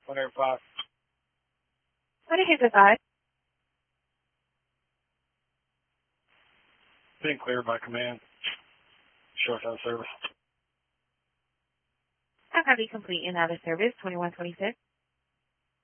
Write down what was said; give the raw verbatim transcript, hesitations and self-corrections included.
one eight five. What did you decide? Being cleared by command. Short out of service. I have you complete in out of service, twenty-one twenty-six.